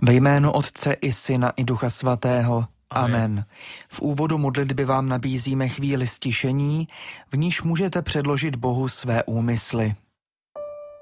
Ve jménu Otce i Syna i Ducha Svatého. Amen. V úvodu modlitby vám nabízíme chvíli ztišení, v níž můžete předložit Bohu své úmysly.